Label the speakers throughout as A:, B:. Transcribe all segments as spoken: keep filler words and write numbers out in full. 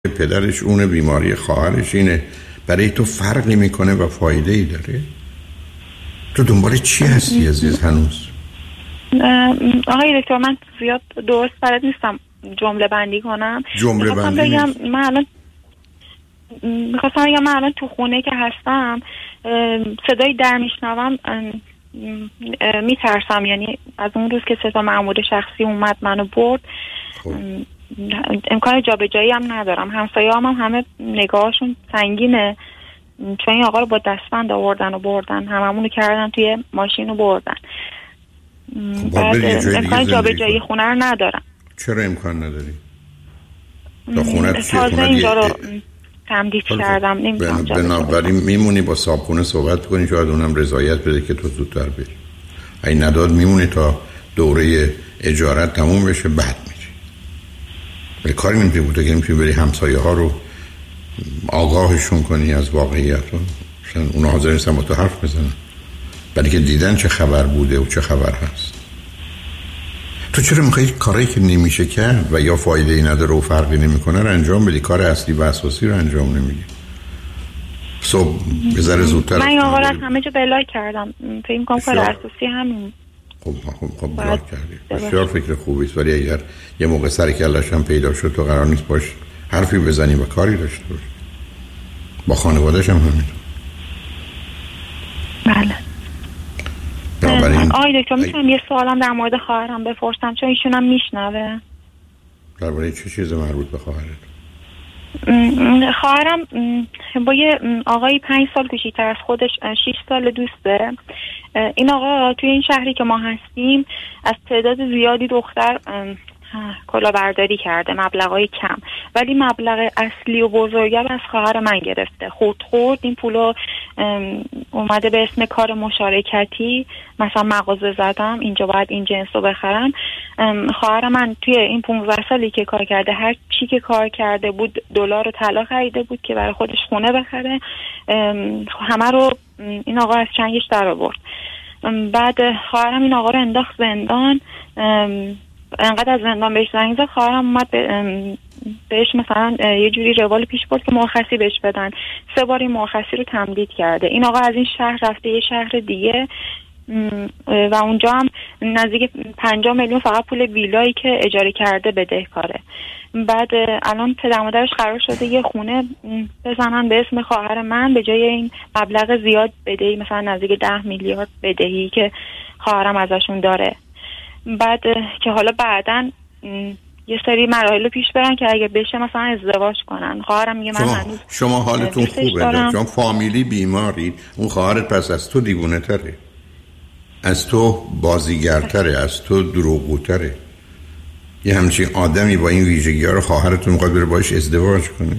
A: پدرش اونه، بیماری خواهرش اینه، برای تو فرقی میکنه و فایده ای داره؟ تو دنبال چی هستی عزیز هنوز؟
B: آقای دکتر من زیاد درست بلد نیستم جمله بندی کنم.
A: جمله بندی
B: بگم من الان میخواستم بگم من الان تو خونه که هستم صدای در میشنوم میترسم، یعنی از اون روز که سه تا مأمور شخصی اومد منو برد خب. امکان جابجایی هم ندارم، همسایه‌ام هم همه نگاهشون سنگینه چون این آقا رو با دستبند آوردن و بردن، هممونو کردن توی ماشین و بردن.
A: خب
B: بعد امکان جابجایی خونه رو ندارم.
A: چرا امکان نداری؟ تا خونه
B: تازه اینجا رو تمدید کردم، نمیتونم
A: بنابراین میمونی با صاحبخونه صحبت کنی، شاید اونم رضایت بده که تو زودتر بری. اگه نداد میمونی تا دوره اجارت تموم بشه، بعد میری. ولی کاری نمیتونی بود که نمیتونی بری همسایه ها رو آگاهشون کنی از واقعیت رو، مثلا اونا حاضر نیستن با تو حرف بزنن ولی که دیدن چه خبر بوده و چه خبر هست. تو چرا میخوایی کاری که نمیشه کرد و یا فایده ای نداره و فرقی نمیکنه رو انجام بدی؟ کار اصلی و اساسی رو انجام نمیدی. صبح بذاره زودتر
B: من این آقا رو همه جا بلاک کردم، فکر میکنم کار اساسی همین.
A: خب خب خب بلاک کردی، بسیار فکر خوبی است، ولی اگر یه موقع سر کله‌اش هم پیدا شد تو قرار نیست باش حرفی بزنی و کاری داشته باشی. با خانواده‌اش هم همین.
B: بله. آقای دکتر میتونم یه سوالم در مورد خواهرم بپرسم چون ایشون هم میشنوه؟
A: درباره چه چیز مربوط به خواهرت؟
B: خواهرم با یه آقایی پنج سال کوچیک‌تر از خودش شش سال دوسته. این آقا توی این شهری که ما هستیم از تعداد زیادی دختر کلاهبرداری کرده، مبلغای کم، ولی مبلغ اصلی و بزرگتر از خواهر من گرفته. خورد خورد این پولو اومده به اسم کار مشارکتی، مثلا مغازه زدم اینجا باید این جنس رو بخرم. خواهر من توی این پانزده سالی که کار کرده هر چی که کار کرده بود دلار و طلا خریده بود که برای خودش خونه بخره، همه رو این آقا از چنگش در آورد. بعد خواهرم این آقا رو انداخت زندان، انقدر از زندان بهش زنگ زد خواهرم اومد بهش مثلا یه جوری روال پیش برد که مرخصی بهش بدن. سه بار این مرخصی رو تمدید کرده. این آقا از این شهر رفته یه شهر دیگه و اونجا هم نزدیک پنجاه میلیون فقط پول ویلایی که اجاره کرده بدهکاره. بعد الان پدر مادرش قرار شده یه خونه بزنن به اسم خواهر من به جای این مبلغ زیاد بدهی، مثلا نزدیک ده میلیارد بدهی که خواهرم ازشون داره. بعد که حالا بعدن یه سری مراحل پیش برن که اگه بشه مثلا ازدواج کنن. خواهرم میگه من
A: شما,
B: هنوز
A: شما حالتون خوبه، چون فامیلی بیماری، اون خواهرت پس از تو دیوونه تره، از تو بازیگرتره، از تو دروغگوتره. یه همچین آدمی با این ویژگی ها رو خواهرتون میخواد بره باش ازدواج کنه؟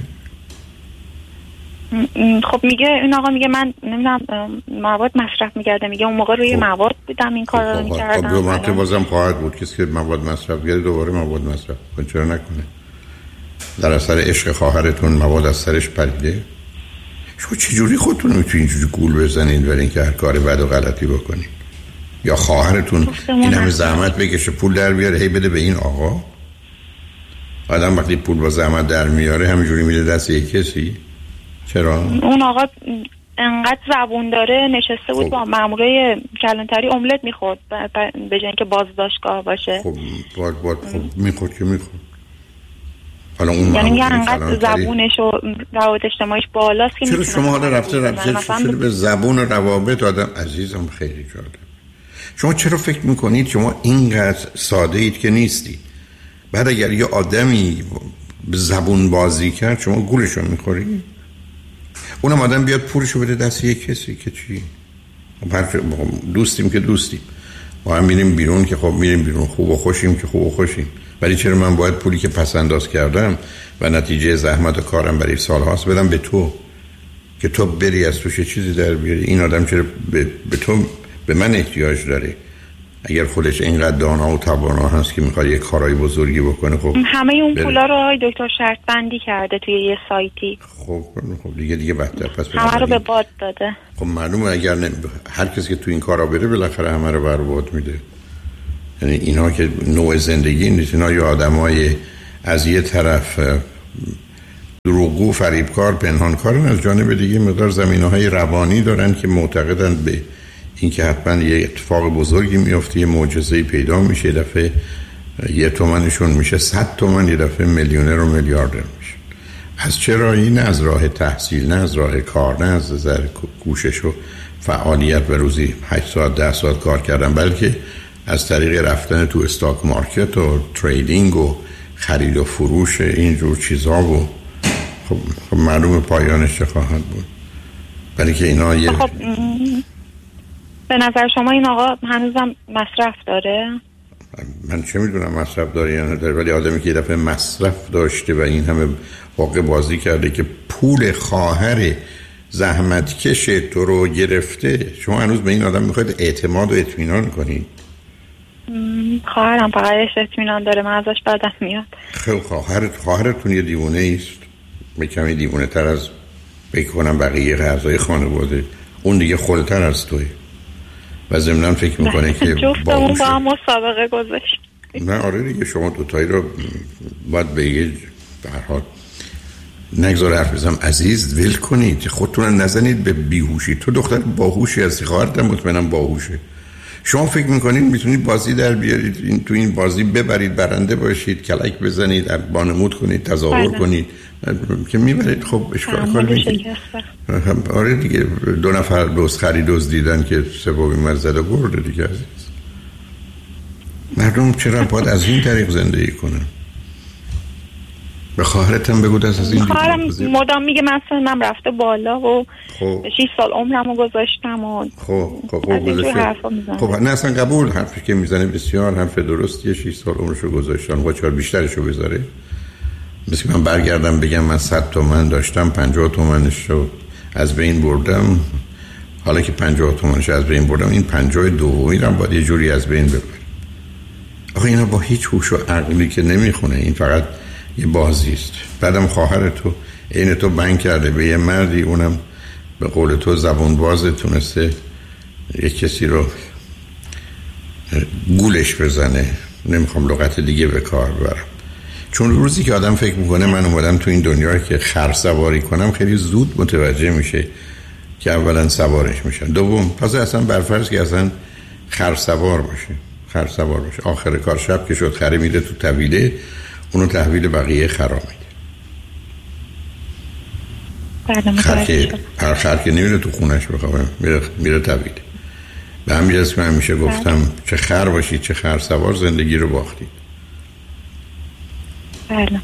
B: خب میگه این آقا میگه من نمیدونم مواد مصرف میکرده، میگه اون موقع روی خب. مواد بودم این کار رو میکردم.
A: خب دو مرتبه بازم خواهد بود کسی که مواد مصرف کرده دوباره مواد مصرف کنه، چرا نکنه؟ در اثر عشق خواهرتون مواد از سرش پریده؟ شما چجوری خودتون میتونید اینجوری گول بزنید برای اینکه هر کار بد و غلطی بکنید؟ یا خواهرتون این همه زحمت بکشه پول در بیاره هی بده به این آقا؟ آدم وقتی پول با زحمت در میاره همینجوری میده دست یک کسی؟ چرا؟
B: اون آقا انقدر زبون داره نشسته بود خب. با مامورای کلانتری املت میخورد به جای اینکه بازداشتگاه باشه.
A: خب باید باید خب میخورد که میخورد. حالا اون
B: یعنی انقدر زبونش و روابط اجتماعیش بالاست که
A: چرا شما حالا رفته رفته شده به زبون و روابط آدم عزیزم خیلی جالب. شما چرا فکر میکنید شما اینقدر ساده اید که نیستی؟ بعد اگر یه آدمی به زبون بازی کرد شما گولشو میخوری؟ اونم آدم بیاد پولشو بده دست یک کسی که چی؟ دوستیم که دوستیم با هم میریم بیرون که خب میریم بیرون، خوب و خوشیم که خوب و خوشیم، ولی چرا من باید پولی که پس انداز کردم و نتیجه زحمت و کارم برای سال هاست بدم به تو که تو بری از توش چیزی در بیاری؟ این آدم چرا به, به تو به من احتیاج داره؟ اگر خودش اینقدر دانا و توانا هست که میخواد یه کارهای بزرگی بکنه خب
B: همه اون پولا رو آقای دکتر شرط بندی کرده توی یه سایتی.
A: خب خب دیگه دیگه بهتر پس
B: همه رو به باد داده.
A: خب معلومه اگر نه... هر کسی که تو این کارا بره بالاخره همه رو برباد میده. یعنی اینا که نوع زندگی نیست، اینا یه آدمای از یه طرف دروغگو، فریبکار، پنهانکارن، از جانب دیگه مقدار زمینه‌های روانی دارن که معتقدند به اینکه حتما یه اتفاق بزرگی میفته، یه معجزه‌ای پیدا میشه، یه دفعه یه تومنشون میشه صد تومن، یه دفعه میلیونر و میلیاردر میشه. از چه راهی؟ نه از راه تحصیل، نه از راه کار، نه از نظر کوشش و فعالیت و روزی هشت ساعت ده ساعت کار کردن، بلکه از طریق رفتن تو استاک مارکت و تریدینگ و خرید و فروش اینجور چیزها و خب, خب معلوم پایانش چه خواهد بود. برای که اینا یه
B: خب به نظر شما این آقا هنوزم مصرف داره؟
A: من چه میدونم مصرف داره یا نداره، ولی آدمی که یه دفعه مصرف داشته و این همه واقع بازی کرده که پول خواهر زحمتکش تو رو گرفته، شما هنوز به این آدم میخواید اعتماد و اطمینان کنید؟
B: خواهرم فقط اطمینان داره، من ازش بدم میاد.
A: خیلی خواهرت خواهرتون یه دیوونه است، به کمی دیوونه تر از بکنم بقیه اعضای خانواده، اون دیگه خلتر از توی و ضمناً فکر میکنه که
B: جفتمون با هم مسابقه گذاشت.
A: نه آره دیگه، شما دوتایی رو باید به یه برحال نگذار حرف بزنم عزیز ول کنید، خودتون نزنید به بیهوشی. تو دختر باهوشی هستی، خواهرتم مطمئنم باهوشه. شما فکر میکنید میتونید بازی در بیارید، این تو این بازی ببرید، برنده باشید، کلک بزنید، بانمود کنید، تظاهر کنید که میبرید. خب اشکال کار میکنید. آره دیگه، دو نفر دوست خرید دوست دیدن که سومی مرزد و برده دیگه عزیز. مردم چرا باید از این طریق زندگی کنن؟ به خواهرتم بگو دست از این
B: خواهرم مدام میگه مثلا من رفته بالا و خب. شش سال عمرمو گذاشتم و
A: خب خب خب گذاشته. خب نه اصلا قبول، حرفی که میزنه بسیار حرف درستیه. شش سال عمرشو گذاشتن، با چهار بیشترشو بذاره. مثل من برگردم بگم من صد تومن داشتم، پنجاه تومنشو از بین بردم، حالا که پنجاه تومنشو از بین بردم، این پنجاه دومی رو باید یه جوری از بین ببرم. آخه اینا با هیچ هوش و عقلی که نمیخونه، این فقط یه بازی است. بعدم خواهر تو عین تو بنگ کرده به یه مردی، اونم به قول تو زبون باز تونسته یه کسی رو گولش بزنه. نمیخوام لغت دیگه به کار ببرم، چون روزی که آدم فکر میکنه من اومدم تو این دنیا که خر سواری کنم، خیلی زود متوجه میشه که اولا سوارش میشن، دوم پس اصلا برفرض که اصلا خر سوار باشه، خر سوار باشه آخر کار شب که شد خره میره تو طویله، اونو تحویل بقیه خرا میده. خر که هر خر که نمیره تو خونش بخوابه، میره میره طویله. به همین جهت من همیشه گفتم چه خر باشید چه خر سوار، زندگی رو باختید.
B: بله.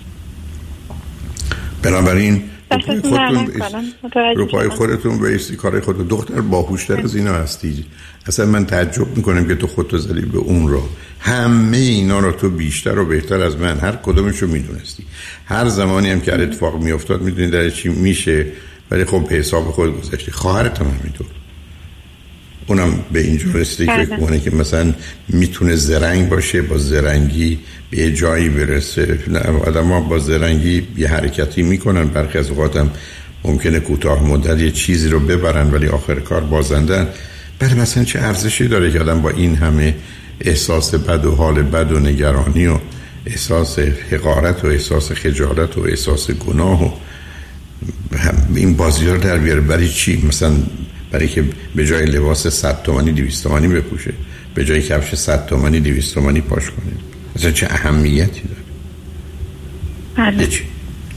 A: بنابراین خودتون رو پای خودتون بایستی، کار خودتون. دختر باهوشتر از اینا هستی. اصلا من تعجب میکنم که تو خودتو زدی به اون رو. همه اینا رو تو بیشتر و بهتر از من هر کدومشو میدونستی. هر زمانی هم که اتفاق میافتاد میدونی در چی میشه، ولی خب به حساب خود گذاشتی. خواهرت هم همینطور، اونم به اینجور رسیده که فکر کنه که مثلا میتونه زرنگ باشه، با زرنگی به یه جایی برسه. آدم ها با زرنگی یه حرکتی میکنن، برخی از اوقات هم ممکنه کوتاه مدت یه چیزی رو ببرن ولی آخر کار بازندن. بعد مثلا چه ارزشی داره که آدم با این همه احساس بد و حال بد و نگرانی و احساس حقارت و احساس خجالت و احساس گناه و این بازی ها رو در بیاره؟ برای چی؟ مثلا برای که به جای لباس صد تومانی دویست تومانی بپوشه، به جای کفش صد تومانی دویست تومانی پاش کنه. مثلا چه اهمیتی داره؟
B: بله.
A: چی؟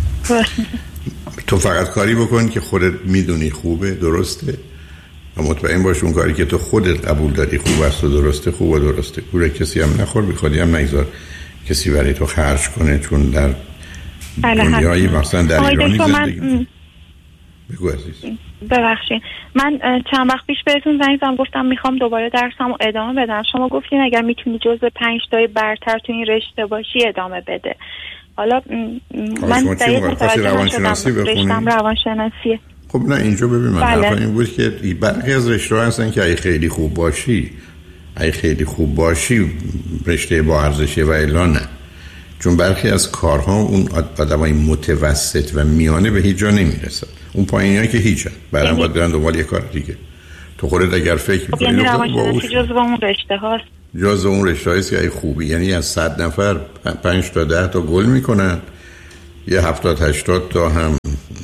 A: تو فقط کاری بکن که خودت میدونی خوبه، درسته و مطمئن باش اون کاری که تو خودت قبول داری خوب است و درسته، خوب و درسته. گوره کسی هم نخور، بی خودی هم نگذار کسی برای تو خرج کنه، چون در
B: بله
A: دنیایی مثلا در ایرانی زندگی
B: من...
A: بگو عزیز.
B: ببخشید من چند وقت پیش بهتون زنگ زدم گفتم میخوام دوباره درسمو ادامه بدم. شما گفتین اگر میتونی جزء پنج تای برتر تو این رشته باشی ادامه بده. حالا من دقیق متوجه نشدم رشتم روانشناسیه.
A: خب نه اینجا ببین من
B: بله.
A: حرفم این بود که برخی از رشته ها هستن که اگه خیلی خوب باشی اگه خیلی خوب باشی رشته با ارزشه و الا نه، چون برخی از کارها اون آدمای متوسط و میانه به هیچ جا نمیرسن. اون پایینی‌ها که هیچن، بعدم باید برن دنبال یه کار دیگه. تو خودت اگر فکر
B: می‌کنی یعنی روانشناسی جزو اون رشته هاست،
A: جزو اون رشته هاست که خوبی، یعنی از صد نفر پنج تا ده تا گل میکنن یه هفتاد هشتاد تا هم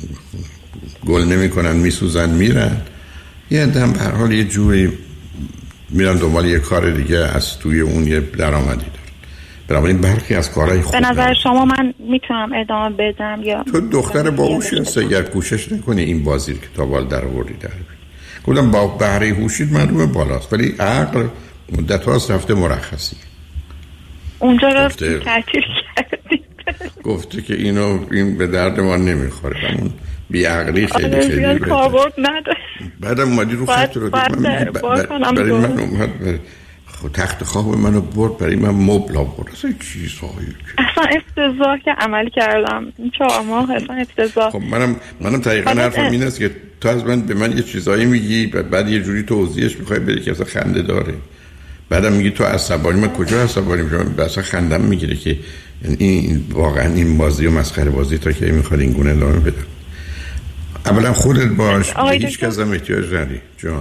A: گل نمی کنن، میسوزن میرن. یه دم به هر حال یه جوری میرن دنبال یه کار دیگه، از توی اون یه درآمدی دارن. بنابراین برخی از کارهای خوب
B: به نظر شما من میتونم ادامه بدم یا
A: تو دختر باهوشی هستی، اگر کوشش نکنی این بازی که تا بال در آوردی در بیاری. گفتم با بهره هوشیت معلومه بالاست، ولی عقل مدت هاست رفته مرخصی.
B: اونجا رو تعطیل کردید.
A: گفته که اینو این به درد ما نمیخوره. همون بی‌عقلی خیلی خیلی
B: بهتره. کاربرد نداره.
A: بعدم اومدی رو خط رو برای من اومد خب تخت خواب منو برد، برای من مبل آورد. اصلا چیزهایی
B: اصلا افتضاح که عمل کردم چهار ماه، اصلا افتضاح.
A: خب منم منم دقیقاً حرفم این است که تو از من به من یه چیزایی میگی بعد یه جوری توضیحش میخوای بدی که اصلا خنده داره. بعدم میگی تو عصبانی، من کجا عصبانی میشم؟ اصلا خندم میگیره که این واقعا این بازی و مسخره بازی تا که میخواد این گونه ادامه بده. اولا خودت باش، هیچ کس هم احتیاج نداری جان.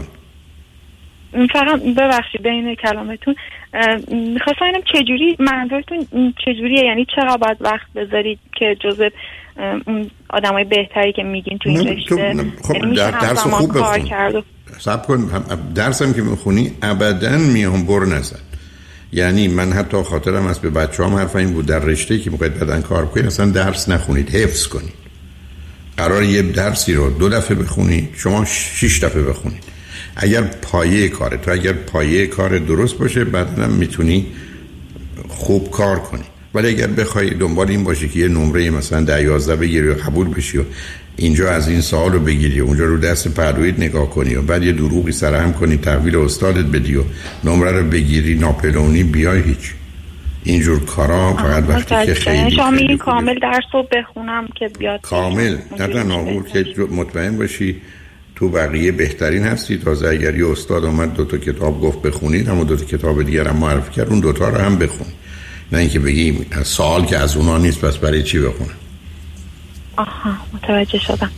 B: فقط ببخشید بین کلامتون میخواستم اینم چجوری منظورتون چجوریه، یعنی چقدر باید وقت بذارید که جزء اون آدمای بهتری که میگین تو این رشته؟
A: خب در درس خوب بخون، صبر کن. درسم که میخونی ابداً میام بر نزن. یعنی من حتی خاطرم از به بچه‌هام حرف این بود در رشته‌ای که میخواید بعداً کار کنید اصلا درس نخونید، حفظ کنید. قرار یه درسی رو دو دفعه بخونید، شما شش دفعه بخونید. اگر پایه کاره تو اگر پایه کار درست باشه بعداً هم میتونی خوب کار کنی. ولی اگر بخوای دنبال این باشی که یه نمره مثلا ده یازده بگیری و قبول بشی و اینجا از این سوال رو بگیری و اونجا رو دست پهلویت نگاه کنی و بعد یه دروغی سرهم کنی تحویل استادت بدی و نمره رو بگیری ناپلونی بیای، هیچ اینجور کارا فقط وقتی که خیلی
B: شما میگین کامل درس رو بخونم که بیاد
A: کامل نه تنها که مطمئن باشی تو بقیه بهترین هستی. تازه اگر یه استاد اومد دو تا کتاب گفت بخونید، اما دو تا کتاب دیگر هم معرفی کرد، اون دوتا رو هم بخون. نه اینکه بگیم سوال که از اونا نیست پس برای چی بخونم.
B: آها متوجه شدم.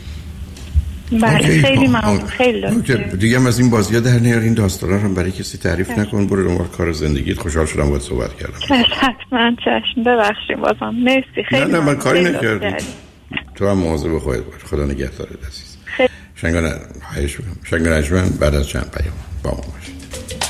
B: بله خیلی ممنون. خیلی لطفا
A: دیگه هم از این بازی‌ها در نیار، این داستانا رو برای کسی تعریف نکن. برو دنبال کار زندگیت. خوشحال شدم باهات صحبت کردم.
B: حتما چشم. ببخشید بازم. مرسی خیلی.
A: نه نه من کاری نکردم. تو هم مواظب خودت باش. خدا نگهدارت عزیز. شنگان هایش بگم. شنگان اجمن بعد از چند پیام با ما باشید.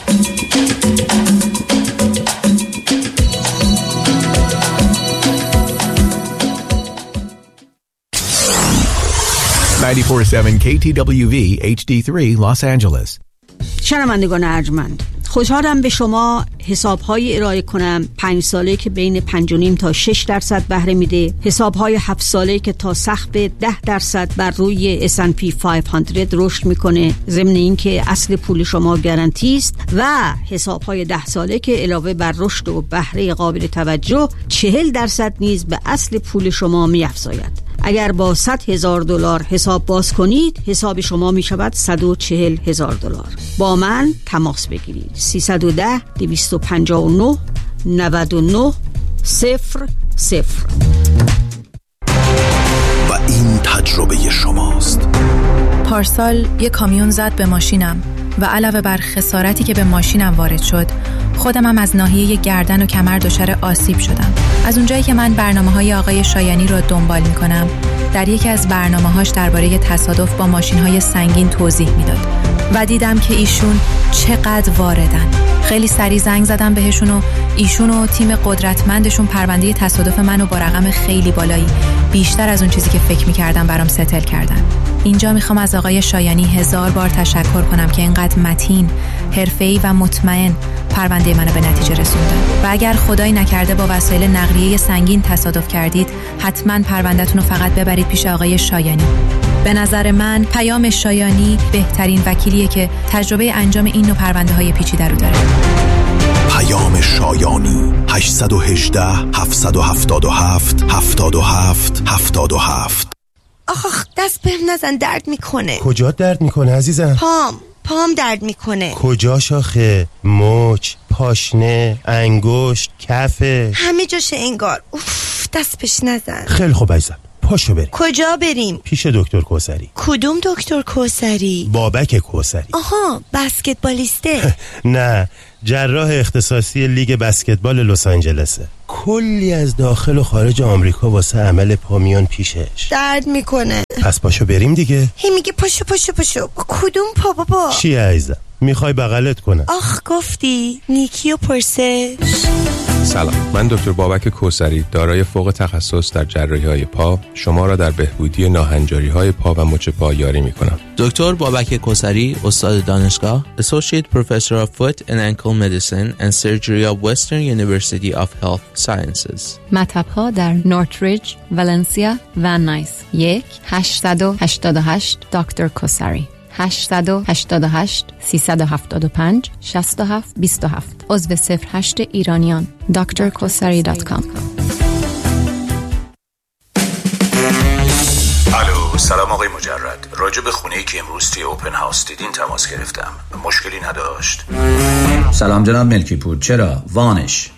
C: نود و چهار ممیز هفت کی تی دبلیو وی اچ دی سه Los Angeles.
D: شنوندگان ارجمند، خوشحالم به شما حساب‌های ارائه کنم پنج ساله که بین پنج و نیم تا شش درصد بهره میده، حساب‌های هفت ساله که تا سقف ده درصد بر روی اس اند پی پانصد رشد میکنه، ضمن اینکه اصل پول شما گارانتی است، و حساب‌های ده ساله که علاوه بر رشد و بهره قابل توجه چهل درصد نیز به اصل پول شما می‌افزاید. اگر با صد هزار دلار حساب باز کنید، حساب شما می شود صد و چهل هزار دلار. با من تماس بگیرید. سیصد و ده دویست و پنجاه و نه نود و نه صفر صفر.
E: و این تجربه شماست.
F: پارسال یک کامیون زد به ماشینم و علاوه بر خسارتی که به ماشینم وارد شد، خودم هم از ناحیه گردن و کمر دچار آسیب شدم. از اونجایی که من برنامه‌های آقای شایانی رو دنبال می‌کنم، در یکی از برنامه‌هاش درباره تصادف با ماشین‌های سنگین توضیح میداد و دیدم که ایشون چقدر واردن. خیلی سریع زنگ زدم بهشون و ایشون و تیم قدرتمندشون پرونده تصادف منو با رقم خیلی بالایی، بیشتر از اون چیزی که فکر می‌کردم، برام ستل کردن. اینجا میخوام از آقای شایانی هزار بار تشکر کنم که اینقدر متین، حرفه‌ای و مطمئن پرونده منو به نتیجه رسوندن. و اگر خدایی نکرده با وسایل نقلیه سنگین تصادف کردید، حتما پرونده‌تون رو فقط ببرید پیش آقای شایانی. به نظر من پیام شایانی بهترین وکیلیه که تجربه انجام این نوع پرونده‌های پیچیده رو داره.
E: پیام شایانی هشت یک هشت هفت هفت هفت هفت هفت هفت هفت.
G: آخ دست بهم نزن، درد میکنه.
H: کجا درد میکنه عزیزم؟
G: پام پام درد میکنه.
H: کجا شاخه؟ مچ، پاشنه، انگشت، کفه،
G: همه جاشه انگار. اوف دست بهش نزن.
H: خیلی خوب عزیزم، پاشو بریم.
G: کجا بریم؟
H: پیش دکتر کوثری.
G: کدوم دکتر کوثری؟
H: بابک کوثری.
G: آها، بسکتبالیسته.
H: نه، جراح اختصاصی لیگ بسکتبال لس آنجلسه. کلی از داخل و خارج آمریکا واسه عمل پا میان پیشش.
G: درد میکنه.
H: پس پاشو بریم دیگه.
G: هی میگه پاشو پاشو پاشو. کدوم پا بابا؟
H: چی عزیزم؟ میخوای بغلت کنم؟
G: آخ گفتی نیکی و پرسش.
I: سلام، من دکتر بابک کوثری دارای فوق تخصص در جراحی‌های پا شما را در بهبودی ناهنجاری‌های پا و مچ پا یاری می‌کنم.
J: دکتر بابک کوثری، استاد دانشگاه، Associate Professor of Foot and Ankle Medicine and Surgery of Western University of Health Sciences.
F: مطب‌ها در نورتریج، ولنسیا و نایس. یک هشتصد و هشتاد و هشت دکتر کوثری. هشتصد و هشتاد و هشت سیصد و هفتاد و پنج شصت و هفت بیست و هفت. عضو صفر هشت ایرانیان. دکتر کوثری دات کام.
K: الو، سلام آقای مجرد. راجع به خونه‌ای که امروز توی اوپن هاوس دیدین تماس گرفتم. مشکلی نداشت؟
L: سلام جناب ملکی پور. چرا؟ وانش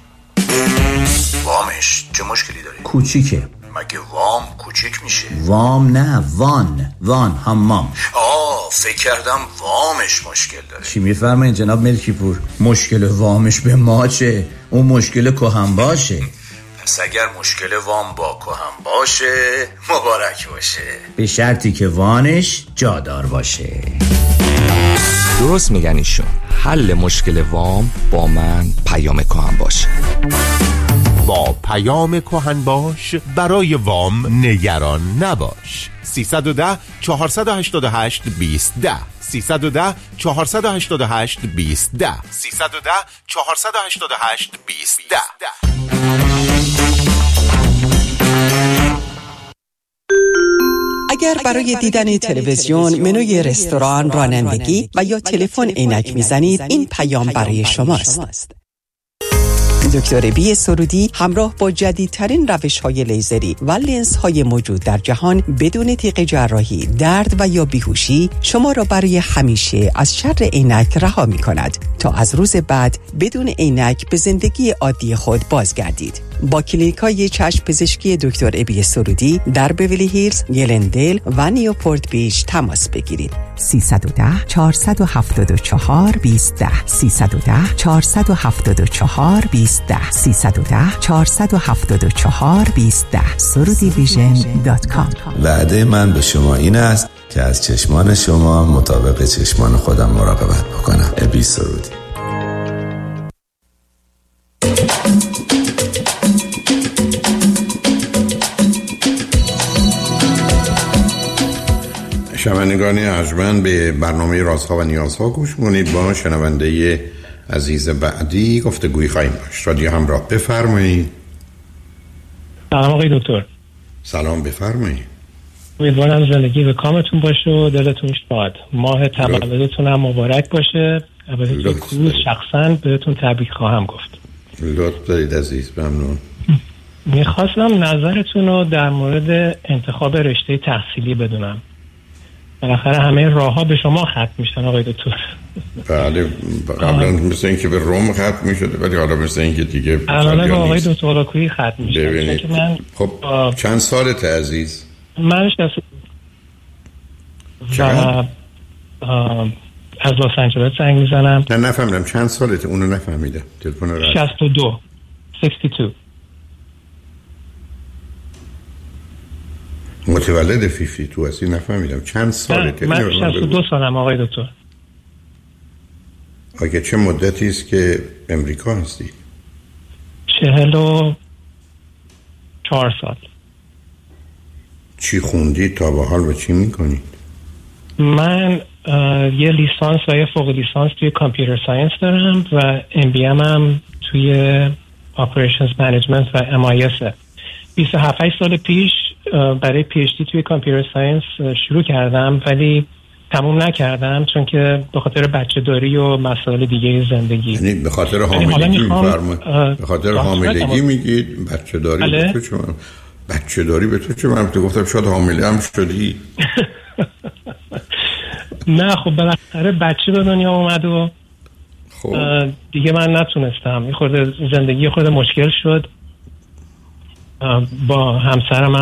K: وامش چه مشکلی داره؟
L: کوچیکه.
K: مگه وام کوچیک میشه؟
L: وام نه، وان وان حمام.
K: آه، فکر کردم وامش مشکل داره.
L: چی میفرمایید جناب ملکی پور؟ مشکل وامش به ما چه؟ اون مشکل کهن باشه.
K: پس اگر مشکل وام با کهن باشه مبارک باشه،
L: به شرطی که وانش جادار باشه.
M: درست میگن ایشون. حل مشکل وام با من پیام کهن باش.
N: با پیام کهن باش برای وام نگران نباش. سیصد و ده چهارصد و هشتاد و هشت بیست ده سیصد و ده چهارصد و هشتاد و هشت بیست ده سیصد و ده چهارصد و هشتاد و هشت بیست ده.
O: اگر برای دیدن تلویزیون، منوی رستوران، رانندگی و یا تلفن عینک میزنید، این پیام برای شماست. دکتر بی سرودی همراه با جدیدترین روش‌های لیزری و لنزهای موجود در جهان بدون تیغ جراحی، درد و یا بیهوشی شما را برای همیشه از شر عینک رها می‌کند تا از روز بعد بدون عینک به زندگی عادی خود بازگردید. با کلینیک‌های چشم پزشکی دکتر ابی سرودی در بیولی هیلز، گلندل و نیوپورت بیچ تماس بگیرید. سیصد و ده چهارصد و هفتاد و چهار بیست ده سیصد و ده چهارصد و هفتاد و چهار بیست ده سیصد و ده چهارصد و هفتاد و چهار بیست ده سرودی ویژن دات کام.
P: وعده من به شما این است که از چشمان شما مطابق چشمان خودم مراقبت بکنم. ابی سرودی.
A: شنوندگان ارجمند به برنامه رازها و نیازها گوش می‌کنید. با شنونده عزیز بعدی گفتگوی خواهیم داشت. رادیو همراه، بفرمایید.
Q: سلام آقای دکتر.
A: سلام، بفرمایید.
Q: امیدوارم زندگی به کامتون باشه و دلتون شاد. ماه تولدتون هم مبارک باشه. البته کروز شخصا بهتون تبریک خواهم گفت.
A: لطف دارید عزیز، ممنون.
Q: میخواستم نظرتون رو در مورد انتخاب رشته تحصیلی بدونم. بالاخره همه راه ها به شما ختم میشن آقای دکتر.
A: بله، قبلا مثل این که به روم ختم میشده، ولی حالا مثل این که دیگه
Q: الان به آقای دکتر هولاکویی ختم میشه.
A: ببینید من خب آه... چند سالته عزیز؟
Q: من شصت و از لس آنجلس زنگ میزنم.
A: نه نفهمیدم چند سالته، اونو نفهمیدم. تلفن رو
Q: شصت و دو شصت و دو.
A: متولد فیفتی تو هستی؟ نفهمیدم چند سالته.
Q: من شصت و دو سالم آقای دکتر.
A: آگه چه مدتی است که امریکا هستی؟
Q: چهل و چهار سال.
A: چی خوندید تا به حال و چی میکنید؟
Q: من یه لیسانس و یه فوق لیسانس توی کامپیوتر ساینس دارم و ام بی ام هم توی اپریشنز منیجمنت و ام آی اس. بیست و هفت سال پیش برای پی اچ دی توی کامپیوتر ساینس شروع کردم، ولی تموم نکردم چون که به خاطر بچه داری و مسائل دیگه زندگی.
A: یعنی به خاطر حاملگی میفرمایید؟ به خاطر حاملگی میگید بچه داری؟
Q: بله؟
A: به تو چه من بچه داری به تو چه من تو گفتم شاید حامله هم شدی.
Q: نه خب بالاخره بچه به دنیا اومد و
A: خب
Q: دیگه من نتونستم. یه خورده زندگی خود مشکل شد. با همسرم هم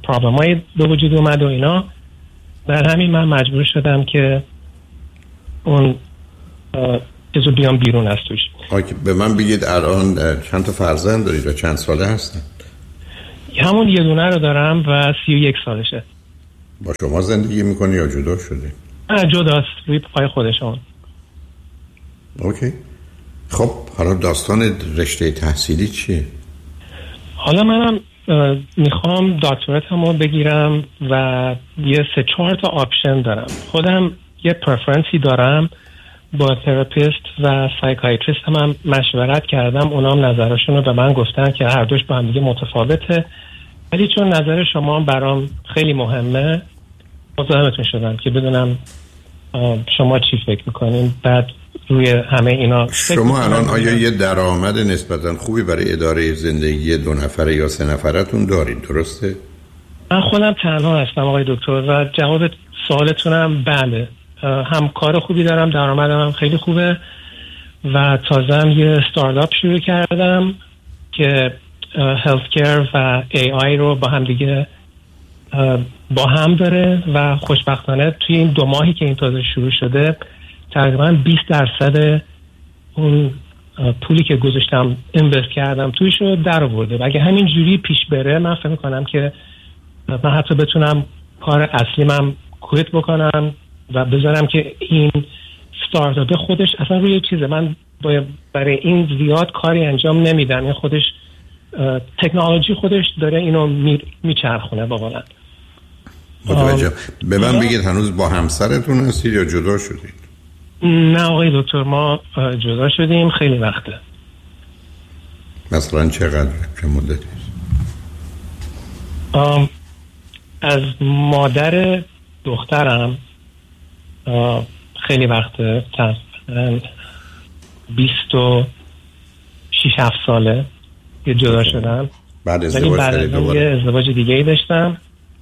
Q: پرابلم های به وجود اومد و اینا. در همین من مجبور شدم که اون چیزو بیام بیرون از توش.
A: آکی به من بگید الان چند تا فرزند دارید و چند ساله هستن؟
Q: همون یه دونه رو دارم و سی و یک سالشه.
A: با شما زندگی میکنی یا جدا شده؟
Q: نه جداست، روی پای خودشون.
A: اوکی. خب حالا داستان رشته تحصیلی چیه؟
Q: حالا منم میخوام دکتراتمو بگیرم و یه سه چهار تا آپشن دارم. خودم یه پرفرنسی دارم، با تراپیست و سایکایتریست هم مشورت کردم، اونام نظرشون رو به من گفتن که هر دوش با هم دیگه متفاوته، ولی چون نظر شما برام خیلی مهمه مزاحمتون شدم که بدونم شما چی فکر میکنین. بعد روی همه اینا
A: شما الان آیا یه درآمد نسبتا خوبی برای اداره زندگی دو نفره یا سه نفرتون دارید، درسته؟
Q: من خودم تنها هستم آقای دکتر و جواب سوالتونم بله. هم کار خوبی دارم، درآمدم هم خیلی خوبه و تازه هم یه استارتاپ شروع کردم که هلت کیر و ای آی رو با هم دیگه با هم داره و خوشبختانه توی این دو ماهی که این تازه شروع شده تقریبا بیست درصد اون پولی که گذاشتم اینوست کردم تویش رو در آورده و اگه همین جوری پیش بره من فکر می‌کنم که من حتی بتونم کار اصلیمم کویت بکنم و بذارم که این استارتاپ خودش اصلا روی چیزه. من برای این زیاد کاری انجام نمیدم، این خودش تکنولوژی خودش داره اینو میچرخونه. باقالا
A: متوجه. به من بگید هنوز با همسرتون هستید یا جدا شدید؟
Q: نه آقای دکتر، ما جدا شدیم خیلی وقته.
A: مثلا چقدر، چه مدتی؟
Q: از مادر دخترم خیلی وقته، تقریبا بیست و شیش هفت ساله که جدا شدم.
A: بعد ازدواج
Q: بعد یه ازدواج دیگه ای داشتم،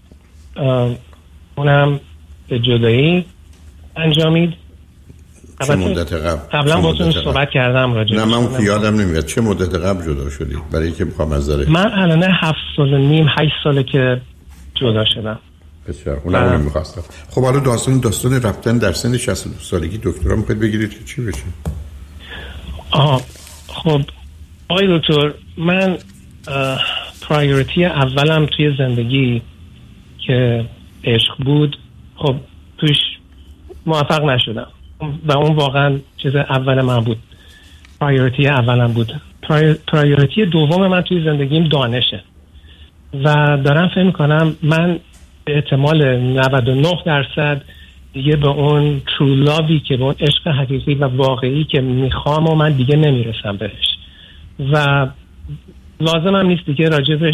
Q: اونم به جدایی انجامید.
A: چه مدت قبل؟
Q: قبلا با تون صحبت کردم راجع.
A: نه من که یادم نمیاد. چه مدت قبل جدا شدید؟ برای اینکه میخوام از داره.
Q: من الان هفت سال و نیم هشت ساله که جدا شدم.
A: بسیار اونم اونم میخواستم. خب حالا داستان داستان رفتن در سن شصت و دو سالگی دکترا میخواید بگیرید که چی بشه؟
Q: آها خب آقای دکتر، من پرایوریتی اولم توی زندگی که عشق بود خب توش موفق نشدم و اون واقعا چیز اول من بود، پرایوریتی اولم بود. پرایوریتی دوم من توی زندگیم دانشه و دارم فکر میکنم من به احتمال نود و نه درصد دیگه به اون ترو لاوی که به اون عشق حقیقی و واقعی که میخوام و من دیگه نمیرسم بهش و لازمم نیست دیگه راجبش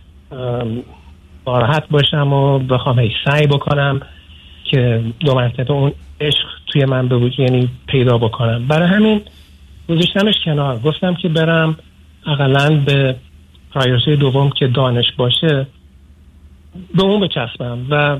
Q: ناراحت باشم و بخوام هی سعی بکنم که دو مرتبه اون عشق توی من به وجود یعنی پیدا بکنم. برای همین گذاشتمش کنار، گفتم که برم اقلاً به پرایوریتی دوم که دانش باشه به اون بچسبم و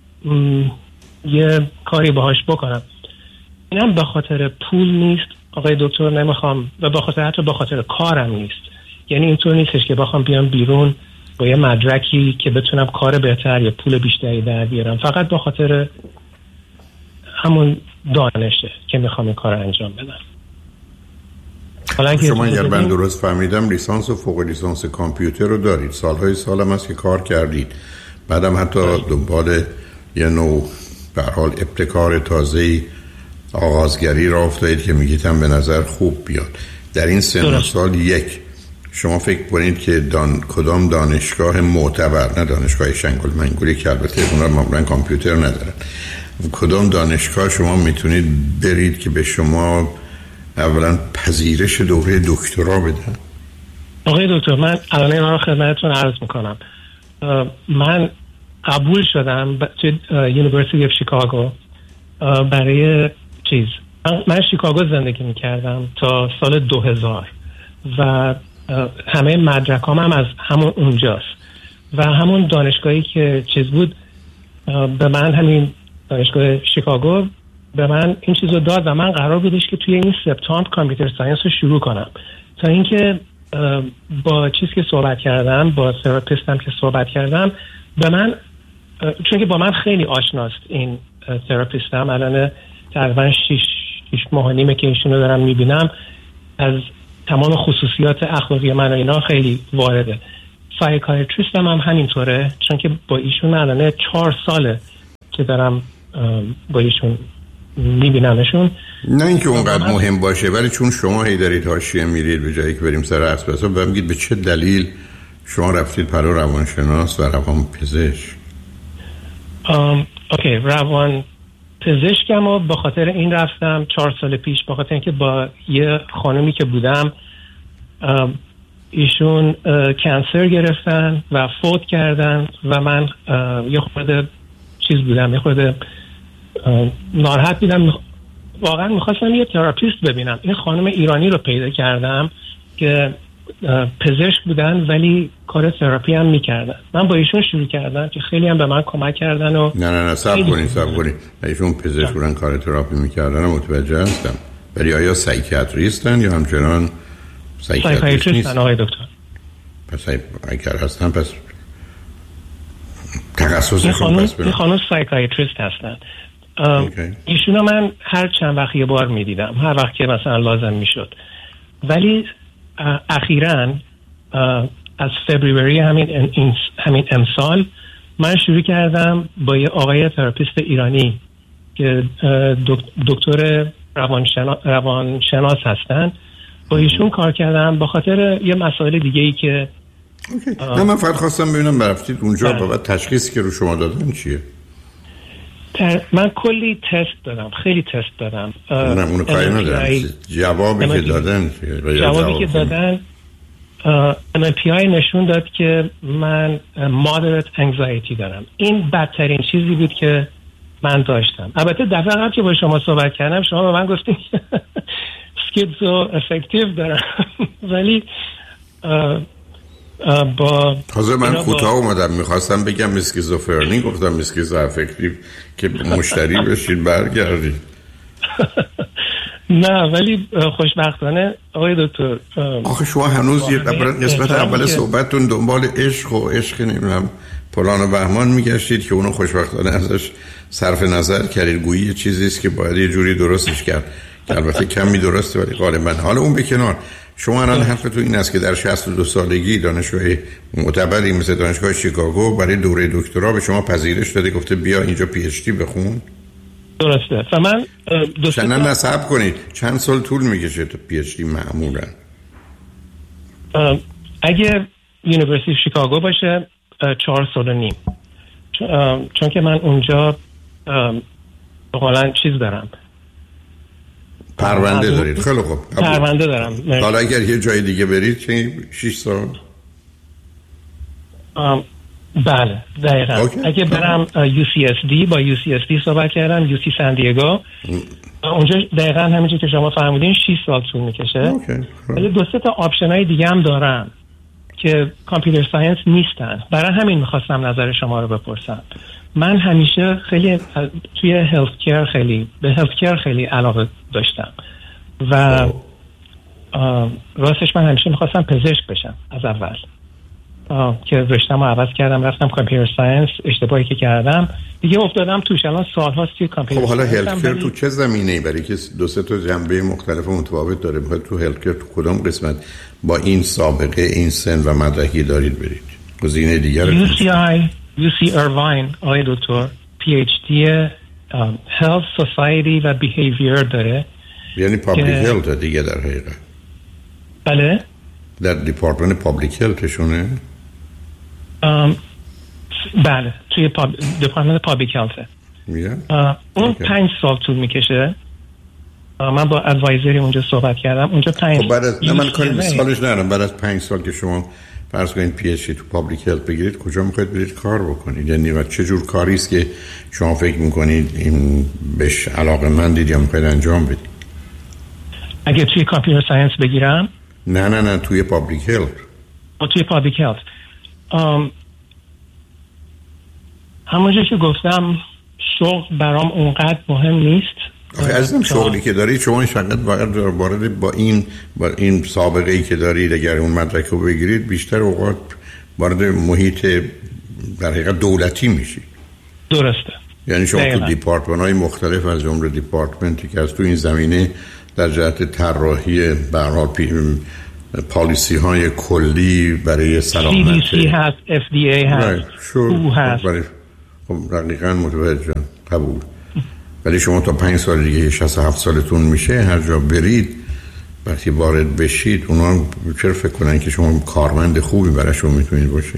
Q: یه کاری باهاش بکنم. اینم به خاطر پول نیست آقای دکتر، نمیخوام و به خاطر حتی به خاطر کارم نیست. یعنی اینطور نیستش که بخوام بیام بیرون با یه مدرکی که بتونم کار بهتر یا پول بیشتری در بیارم، فقط به خاطر همون دانشه که میخوام این کار انجام بدم.
A: شما اگر من درست فهمیدم لیسانس و فوق لیسانس کامپیوتر رو دارید، سالهای سالم هست که کار کردید، بعدم حتی دنبال یه نوع به هر حال ابتکار تازه‌ای آغازگری را افتادید که میگید هم به نظر خوب بیاد. در این سن و سال یک شما فکر کنید که دان... کدام دانشگاه معتبر، نه دانشگاه شنگل منگولی که البته اونا معمولا کامپیوتر ندارن، کدام دانشگاه شما میتونید برید که به شما اولا پذیرش دوره دکترا بدن؟
Q: آقای دکتر، من الان اینا رو خدمتتون عرض میکنم. من قبول شدم توی یونیورسیتی اف شیکاگو برای چیز، من شیکاگو زندگی میکردم تا سال دو هزار و همه مدرکام هم از همون اونجاست و همون دانشگاهی که چیز بود به من، همین دانشگاه شیکاگو به من این چیز رو داد و من قرار بودش که توی این سپتامبر کامپیوتر ساینس رو شروع کنم. تا اینکه با چیز که صحبت کردم، با تراپیستم که صحبت کردم، به من چون که با من خیلی آشناست این تراپیستم، الان تقریبا شش شش ماه و نیمه که ایشونو دارم میبینم، از تمام خصوصیات اخلاقی من و اینا خیلی وارده. سایکایتریستم هم همینطوره، چون که با ایشون الان چهار ساله که دارم با ایشون میبینمشون.
A: نه اینکه اونقدر مهم باشه، ولی چون شما هی دارید حاشیه میرید به جایی که بریم سر اسب حساب و میگید به چه دلیل شما رفتید پرو روانشناس و روان پزشک.
Q: ام اوکی، روان پزشکم و به خاطر این رفتم چهار سال پیش، به خاطر اینکه با یه خانمی که بودم ایشون کانسر گرفتن و فوت کردن و من یه خورده چیز بودم، یه خورده ناراحت بودم، واقعا میخواستم یه تراپیست ببینم. این خانم ایرانی رو پیدا کردم که پزشک بودن ولی کار تراپی هم میکردن. من با ایشون شروع کردم که خیلی هم به من کمک کردن و
A: نه نه نه صبر کنید صبر کنید ایشون پزشک بودن کار تراپی میکردن، متوجه هستم، ولی آیا سایکیاتریستن یا همچنان سایکیاتریست نیستن
Q: آقای دکتر؟
A: پس اگر هستن پس تخصصشون پس
Q: این خانم سایکیاتریست هستن. ایشون من هر چند وقت یه بار میدیدم، هر وقت که مثلا لازم میشد، ولی اخیراً از فبروری همین همین امسال من شروع کردم با یه آقای تراپیست ایرانی که دکتر روانشناس روانشناس هستن، با ایشون کار کردم به خاطر یه مسائل دیگه ای که
A: نه من فقط خواستم ببینم برفتید اونجا و بعد تشخیصی که رو شما دادن چیه.
Q: من کلی تست دادم، خیلی تست دادم.
A: نه اونو کاری ندارم، جوابی که دادن
Q: جوابی که دادن ام پی آی نشون داد که من moderate anxiety دارم. این بدترین چیزی بود که من داشتم. البته دفعه قبل که با شما صحبت کردم شما به من گفتین اسکیزو افکتیو دارم، ولی با
A: تازه من کوتاه اومدم میخواستم بگم اسکیزوفرنی، گفتم اسکیزو افکتیو که مشتری بشید برگردید.
Q: نه ولی خوشبختانه آقای دکتر
A: آخه شما هنوز یه قسمت اول صحبتتون دنبال عشق و عشق نمیدونم پلان و بهمان میگشتید که اونو خوشبختانه ازش صرف نظر کردید، گویی یه چیزیست که باید یه جوری درستش کرد که البته کمی درسته ولی غالبا. حالا اون به کنار، شما الان حرفتون این است که در شصت و دو سالگی دانشگاه معتبری مثل دانشگاه شیکاگو برای دوره دکترا به شما پذیرش داده، گفته بیا اینجا پی اچ دی بخون.
Q: درسته. و من
A: دوست نه نصب کنید چند سال طول میکشه تا پی اچ دی معمولا؟
Q: اگه یونیورسیتی شیکاگو باشه چهار سال و نیم، چون که من اونجا بقولن چیز دارم،
A: پرونده دارید. خیلی خوب،
Q: پرونده دارم.
A: حالا اگر یه جای دیگه برید چه شش سال؟
Q: بله دقیقا. اوکی. اگه برم یو سی اس دی، با یو سی اس دی صحبت کردم، یو سی سان دیگو، اونجا دقیقا همینجور که شما فهمیدین شش سال طول میکشه. ولی دو سه تا آپشن های دیگه هم دارم که کامپیوتر ساینس نیستن، برای همین میخواستم نظر شما رو بپرسم. من همیشه خیلی توی هلت کیر خیلی به هلت کیر خیلی علاقه داشتم و راستش من همیشه میخواستم پزشک بشم از اول، که رشته‌مو عوض کردم رفتم کامپیوتر ساینس. اشتباهی که کردم دیگه افتادم توش، الان سال‌هاست توی کامپیوتر.
A: خب حالا هلت کیر تو چه زمینه‌ای؟ برای که دو سه تا جنبه مختلف و متفاوت داره، میخواد تو هلت کیر تو کدوم قسمت با این سابقه این سن و مدرکی دارید برید؟ گزینه دیگه رو
Q: یو سی آی یو سی ایرواین آقای دکتر پی اچ دی هلت سوسایتی و بیهیویر داره،
A: یعنی پابلیک هلت دیگه در حقیقت.
Q: بله
A: در دیپارتمنت پابلیک هلتشونه.
Q: ام بله توی پاب... دیپارتمنت پابلیک هلت. اون پنج سال طول میکشه. من با ادوایزری اونجا صحبت کردم، اونجا پنج
A: خب بعد از نه من کاری به سالش ندارم، بعد از پنج سال که شما فرض کنید پی اچ دی تو پابلیک هلت بگیرید کجا میخواید برید کار بکنید؟ یعنی و چه جور کاری است که شما فکر میکنید این بهش علاقه‌مندید یا میخواید انجام بدید؟
Q: اگه توی کامپیوتر ساینس بگیرم؟
A: نه نه نه توی پابلیک هلت.
Q: توی پابلیک هلت ام همونجا که گفتم شغل برام اونقدر مهم نیست.
A: آخه عزیزم شغلی که دارید شما فقط باید وارد با این با این سابقه ای که دارید اگر اون مدرک رو بگیرید بیشتر اوقات وارد محیط در حقیقت دولتی میشید.
Q: درسته.
A: یعنی شما
Q: دقیقا.
A: تو دیپارتمان‌های مختلف از جمله دیپارتمنتی که از تو این زمینه در جهت طراحی به هر حال پالیسی های کلی برای سلامت
Q: سی دی سی هست، اف دی ای هست، او هست.
A: خب دقیقاً متوجهم، قبول. ولی شما تا پنج سال دیگه شصت و هفت سالتون میشه، هر جا برید وقتی وارد بشید اونا چرا فکر کنن که شما کارمند خوبی براشون میتونید باشید؟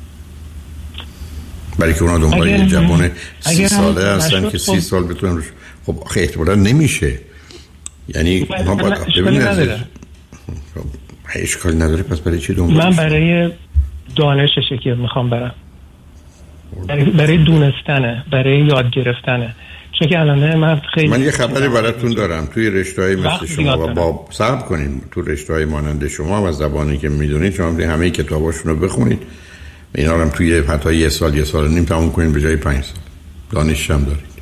A: برای که اونا دنبال یه جوان سی ساله هستن که سی سال بتونن روش. خب آخه احتمالا نمیشه. یعنی ما باید ببینید خب اشکالی نداره. پس برای چی دنبالش؟
Q: من برای دانششه که میخوام برم، برای, برای دونستنه، برای یاد گرفتنه. چون که الان من خیلی
A: من یه خبری براتون دارم. توی رشته‌های مثل شما و با صبر کنین، تو رشته‌های مانند شما و زبانی که میدونید شما همه کتاباشون رو بخونید، اینا رو هم توی حتی یه سال یه سال و نیم تموم کنید به جای پنج سال. دانشش هم دارید.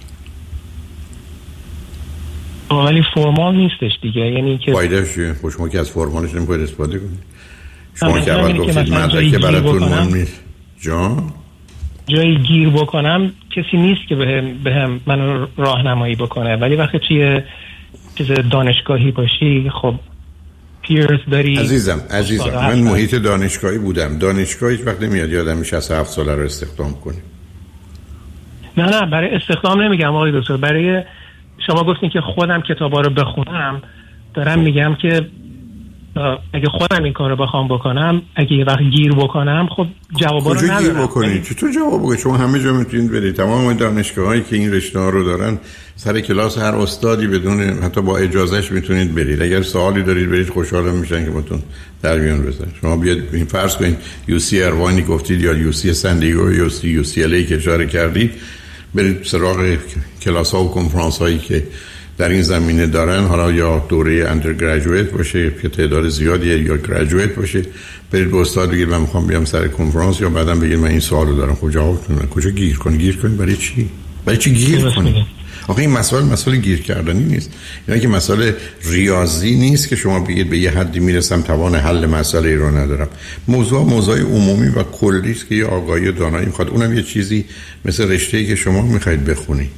Q: ولی فرمال نیستش دیگه. یعنی که
A: فایده‌اش چیه؟ خب شما که از فرمالش نمی‌خواید استفاده کنید. شما که اول گفتید مدرک براتون مهم نیست. جان
Q: جایی گیر بکنم کسی نیست که بهم بهم منو راهنمایی بکنه. ولی وقتی توی چیز دانشگاهی باشی خب پیرز داری.
A: عزیزم عزیزم من محیط دانشگاهی بودم. دانشگاه هیچ وقت نمیاد یادم شصت و هفت ساله رو استخدام کنه.
Q: نه نه برای استخدام نمیگم آقای دکتر. برای شما گفتین که خودم کتابا رو بخونم. دارم میگم که اگه خودم این کارو بخوام بکنم، اگه یه وقت گیر بکنم، خب جوابا رو ندارم.
A: گیر بکنید چطور جواب بگید؟ شما همه جا میتونید برید. تمام دانشگاهایی که این رشته ها رو دارن سر کلاس هر استادی بدون حتی با اجازهش میتونید برید. اگر سوالی دارید برید، خوشحالم میشن که بهتون در میون بزنن. شما بیاد این فرض کنید یو سی اروانی گفتید یا یو سی سن دیگو یا یو سی ال ای که اشاره کردید، برید سراغ کلاس ها و کنفرانس هایی که در این زمینه دارن، حالا یا دوره اندرگریجویت باشه که تعداد زیادیه یا گریجویت باشه، برید به استاد بگید من میخوام بیام سر کنفرانس، یا بعدم بگید من این سوالو دارم. خب جوابتون میدن. کجا گیر کنید؟ گیر کنید برای چی؟ برای چی گیر کنید؟ آخه این مسئله مسئله گیر کردنی نیست. یعنی که مسئله ریاضی نیست که شما بگید به یه حدی میرسم توان حل مسئله ای رو ندارم. موضوع موضوع عمومی و کلی است که یه آگاهی و دانایی میخواد. اونم یه چیزی مثل رشته‌ای که شما میخواید بخونید.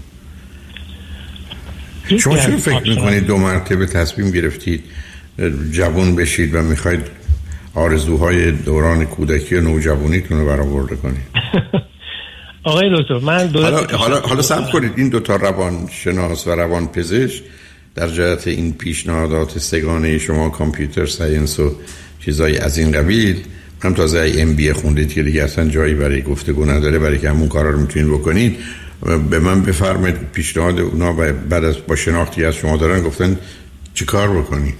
A: شما چرا فکر میکنید دو مرتبه تصمیم گرفتید جوان بشید و میخواید آرزوهای دوران کودکی و نوجوانیتون رو برآورده کنید؟
Q: آقای دکتر من دو
A: حالا حالا حالا صبر کنید. این دو تا روانشناس و روانپزشک در جهت این پیشنهادات سگانه شما کامپیوتر ساینس و چیزای از این قبیل، من تازه ام بی ای خوندید که دیگه اصلا جایی برای گفتگو نداره، برای که همون کارا رو میتونید بکنید. به من بفرمایید پیشنهاد اونا بعد از با شناختی از شما دارن گفتن چی کار بکنی؟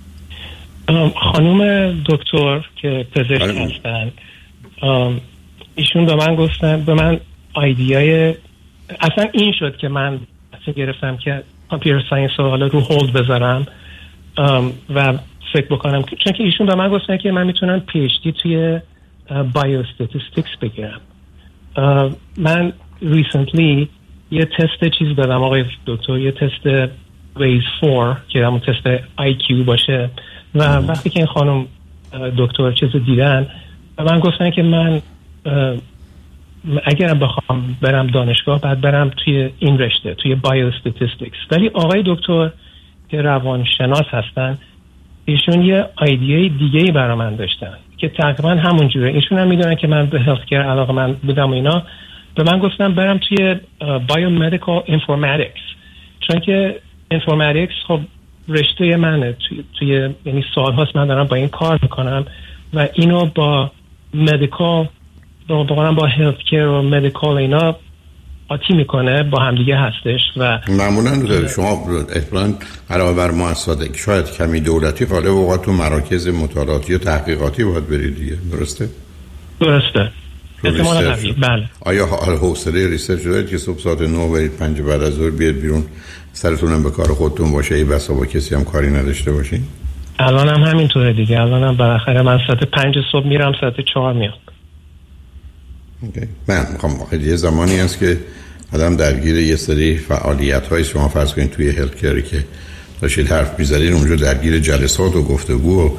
Q: خانوم دکتر که پزشک هستن ایشون به من گفتن، به من ایدیای اصلا این شد که من اصلا گرفتم که کامپیوتر ساینس رو حالا رو هولد بذارم و فکر بکنم، چون که ایشون به من گفتن که من میتونم پی اچ دی توی بایوستاتیستیکس بگیرم. من ریسنتلی یه تست چیز دادم آقای دکتر، یه تست ویز فور که همون تست آی کیو باشه و وقتی که این خانم دکتر چیز دیدن و من گفتن که من اگر بخوام برم دانشگاه بعد برم توی این رشته توی بایوستاتیستیکس. ولی آقای دکتر که روانشناس هستن ایشون یه ایده دیگه‌ای برای من داشتن که تقریبا همون جوره. ایشون هم میدونن که من به هلت کیر علاقه من بودم و اینا. به من گفتم برم توی بایومدیکال اینفورماتیکس، چون که اینفورماتیکس خب رشته منه. توی, توی یعنی سال‌هاست من دارم با این کار میکنم و اینو با مدیکال با با, با هلت کیر و مدیکال اینا آتی میکنه، با همدیگه هستش. و
A: معمولا داره شما احتمالاً علاوه بر مؤسسات شاید کمی دولتی غالب اوقات تو مراکز مطالعاتی و تحقیقاتی باید برید دیگه. درسته؟
Q: درسته. بله.
A: آیا حوصله ریسرچ دارید که صبح ساعت نه برید پنج بعد از ظهر بیاد بیرون سرتون هم به کار خودتون باشه، ای بسا با کسی هم کاری نداشته باشین؟
Q: الان هم همینطوره دیگه. الان هم بالاخره من ساعت پنج صبح میرم، ساعت چهار میام.
A: اوکی. من میخوام یه زمانی هست که آدم درگیر یه سری فعالیت های شما فرض کنید توی هلت کیری که داشتید حرف میزدین اونجا درگیر جلسات و گفتگو و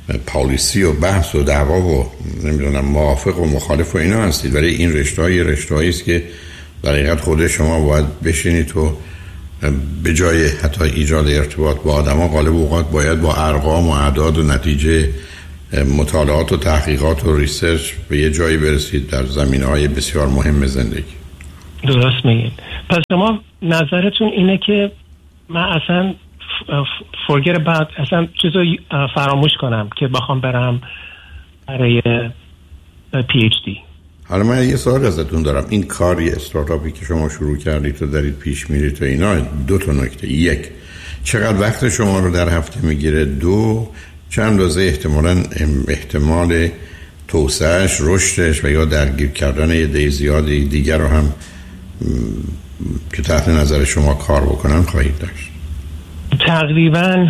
A: پالیسی و بحث و دعوا و نمیدونم موافق و مخالف و اینا هستید، ولی این رشته‌های رشته‌ای است که در حقیقت خود شما باید بشینید و به جای حتی ایجاد ارتباط با آدما غالب اوقات باید با ارقام و اعداد و نتیجه مطالعات و تحقیقات و ریسرچ به یه جایی برسید در زمینه‌های بسیار مهم زندگی.
Q: درست میگید. پس شما نظرتون اینه که من اصلا forget about اصلا چیزو فراموش کنم که بخوام برم برای پی اچ دی؟
A: حالا من یه سوال ازتون دارم. این کاری استارتاپی که شما شروع کردید و دارید پیش میرید و اینا، دو تا نکته: یک، چقدر وقت شما رو در هفته میگیره؟ دو، چند اندازه احتمالاً احتمال توسعهش، رشدش و یا درگیر کردن یه عده زیادی دیگر رو هم که تحت نظر شما کار بکنن خواهید داشت؟
Q: تقریباً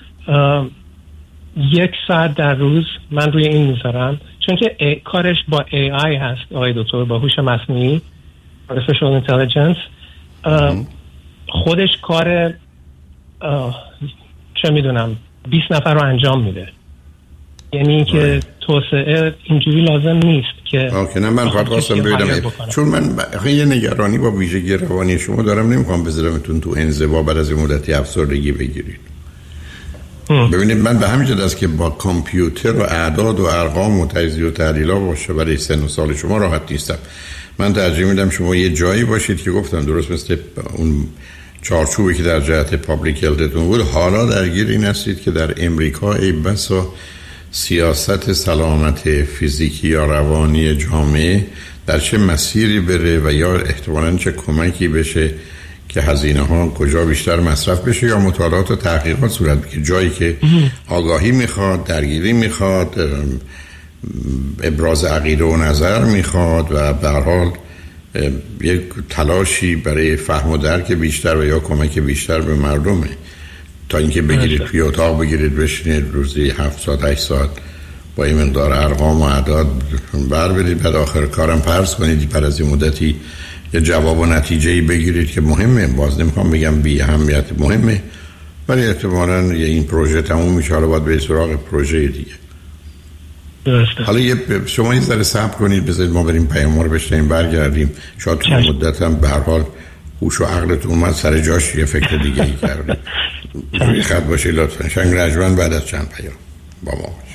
Q: یک ساعت در روز من روی این میذارم، چون که ای، کارش با ای آی هست آقای دکتر، با هوش مصنوعی، artificial intelligence. خودش کار چه میدونم بیست نفر رو انجام میده، یعنی که توسعه اینجوری لازم نیست که
A: اوکی. نه من فقط خواستم ببینم، چون من یه نگرانی با ویژگی روانی شما دارم، نمیخوام بذارمتون تو انزوا بعد از مدتی افسردگی بگیرید. ببینید من به همین جد است که با کامپیوتر و اعداد و ارقام و تجزیه و تحلیل‌ها باشه برای سن و سال شما راحت نیستم. من ترجیح میدم شما یه جایی باشید که گفتم درست مثل اون چارچوبی که در جهت پابلیک هلتتون بود، حالا درگیر این هستید که در امریکا ای بسا سیاست سلامت فیزیکی یا روانی جامعه در چه مسیری بره و یا احتمالاً چه کمکی بشه که هزینه ها کجا بیشتر مصرف بشه یا مطالعات و تحقیقات صورت بگیره، جایی که آگاهی میخواد، درگیری میخواد، ابراز عقیده و نظر میخواد و به هر حال یک تلاشی برای فهم و درک بیشتر و یا کمک بیشتر به مردمه، تا اینکه بگیرید توی اتاق بگیرید بشینید روزی هفت ساعت هشت ساعت با این مقدار ارقام و اعداد بر برید، بعد آخر کارم پرس کنید بعد از این مدتی یه جواب و نتیجه‌ای بگیرید که مهمه. باز نمیخوام بگم بی اهمیت، مهمه، ولی احتمالاً یه این پروژه تموم میشه، حالا باید به سراغ پروژه دیگه.
Q: درسته.
A: حالا یه شما یه ذره صبر کنید، بذارید ما بریم پیام رو بشنویم برگردیم، شاید تو مدت هم به هر حال هوش و عقلتون اومد سر جاش یه فکر دیگه ای کردید. روی خط باشید لطفاً. شنگ رجمن بعد از چند پیام با ما باشید.